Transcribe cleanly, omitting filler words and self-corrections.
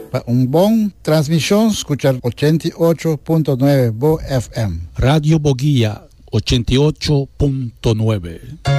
un bon transmisión, escuchar 88.9 Bo FM. Radio Boguía 88.9.